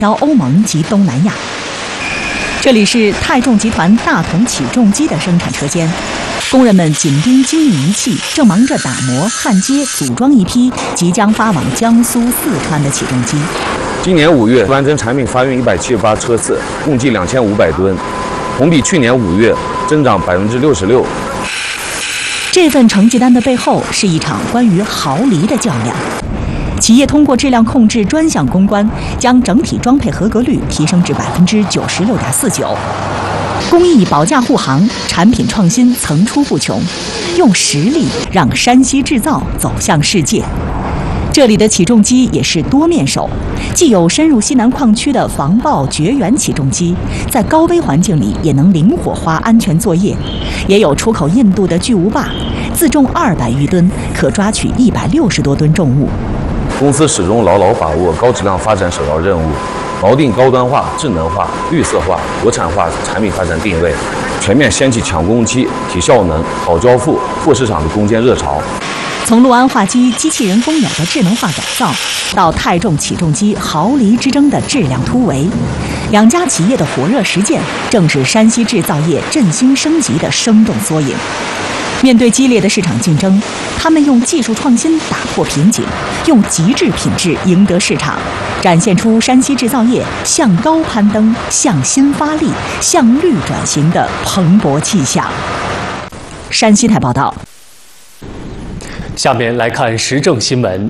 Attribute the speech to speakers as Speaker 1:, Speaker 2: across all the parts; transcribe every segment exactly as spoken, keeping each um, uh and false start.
Speaker 1: 到欧盟及东南亚。这里是泰重集团大同起重机的生产车间，工人们紧盯精密仪器，正忙着打磨、焊接、组装一批即将发往江苏、四川的起重机。
Speaker 2: 今年五月，完成产品发运一百七十八车次，共计两千五百吨，同比去年五月增长百分之六十六。
Speaker 1: 这份成绩单的背后是一场关于毫厘的较量。企业通过质量控制专项攻关，将整体装配合格率提升至百分之九十六点四九。工艺保驾护航，产品创新层出不穷，用实力让山西制造走向世界。这里的起重机也是多面手，既有深入西南矿区的防爆绝缘起重机，在高危环境里也能灵活化安全作业；也有出口印度的巨无霸，自重二百余吨，可抓取一百六十多吨重物。
Speaker 2: 公司始终牢牢把握高质量发展首要任务，锚定高端化、智能化、绿色化、国产化产品发展定位，全面掀起抢工期、提效能、好交付、拓市场的攻坚热潮。
Speaker 1: 从陆安化机机器人蜂鸟的智能化改造，到泰重起重机毫厘之争的质量突围，两家企业的火热实践，正是山西制造业振兴升级的生动缩影。面对激烈的市场竞争，他们用技术创新打破瓶颈，用极致品质赢得市场，展现出山西制造业向高攀登、向新发力、向绿转型的蓬勃气象。山西台报道。
Speaker 3: 下面来看时政新闻。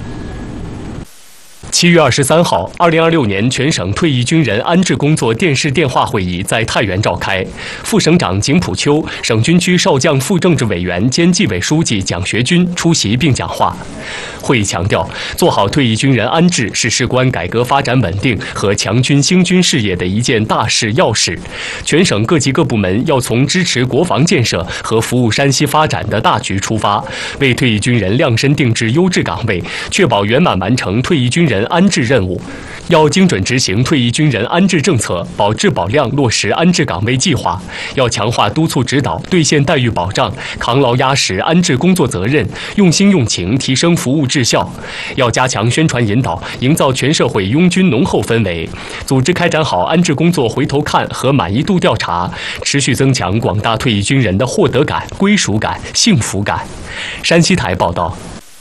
Speaker 3: 七月二十三号，二零二六年全省退役军人安置工作电视电话会议在太原召开。副省长景普秋、省军区少将副政治委员兼纪委书记蒋学军出席并讲话。会议强调，做好退役军人安置是事关改革发展稳定和强军兴军事业的一件大事要事。全省各级各部门要从支持国防建设和服务山西发展的大局出发，为退役军人量身定制优质岗位，确保圆满完成退役军人安置任务。要精准执行退役军人安置政策，保质保量落实安置岗位计划。要强化督促指导，兑现待遇保障，扛牢压实安置工作责任，用心用情提升服务质效。要加强宣传引导，营造全社会拥军浓厚氛围，组织开展好安置工作回头看和满意度调查，持续增强广大退役军人的获得感、归属感、幸福感。山西台报道。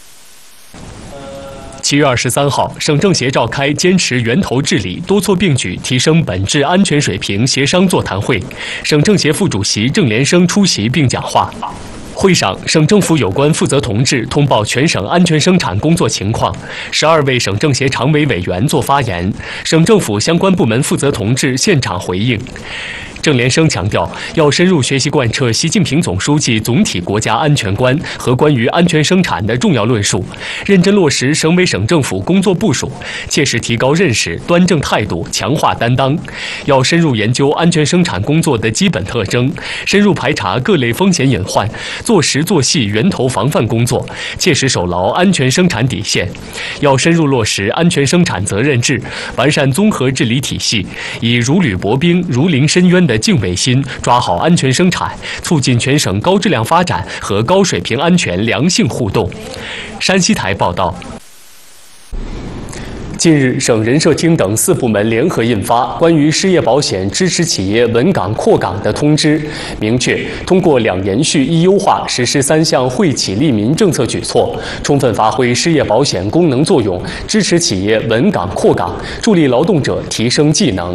Speaker 3: 七月二十三号，省政协召开坚持源头治理、多措并举提升本质安全水平协商座谈会，省政协副主席郑连生出席并讲话。会上，省政府有关负责同志通报全省安全生产工作情况，十二位省政协常委委员作发言，省政府相关部门负责同志现场回应。郑连生强调，要深入学习贯彻习近平总书记总体国家安全观和关于安全生产的重要论述，认真落实省委省政府工作部署，切实提高认识、端正态度、强化担当。要深入研究安全生产工作的基本特征，深入排查各类风险隐患，做实做细源头防范工作，切实守牢安全生产底线。要深入落实安全生产责任制，完善综合治理体系，以如履薄冰、如临深渊的的敬畏心，抓好安全生产，促进全省高质量发展和高水平安全良性互动。山西台报道。近日，省人社厅等四部门联合印发关于失业保险支持企业稳岗扩岗的通知，明确通过两延续一优化实施三项惠企利民政策举措，充分发挥失业保险功能作用，支持企业稳岗扩岗，助力劳动者提升技能。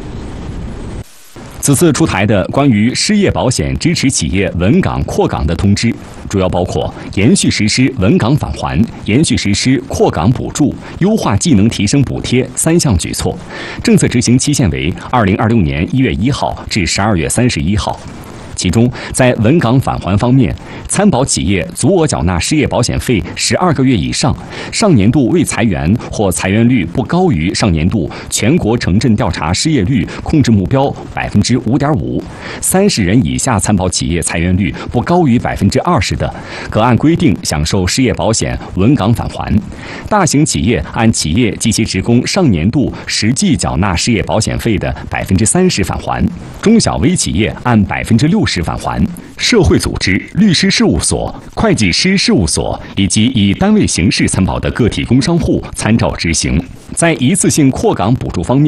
Speaker 4: 此次出台的关于失业保险支持企业稳岗扩岗的通知，主要包括延续实施稳岗返还、延续实施扩岗补助、优化技能提升补贴三项举措，政策执行期限为二零二六年一月一号至十二月三十一号。其中，在稳岗返还方面，参保企业足额缴纳失业保险费十二个月以上，上年度未裁员或裁员率不高于上年度全国城镇调查失业率控制目标百分之五点五，三十人以下参保企业裁员率不高于百分之二十的，可按规定享受失业保险稳岗返还。大型企业按企业及其职工上年度实际缴纳失业保险费的百分之三十返还，中小微企业按百分之六十返还，社会组织、律师事务所、会计师事务所以及以单位形式参保的个体工商户参照执行。 在一次性扩岗补助方面，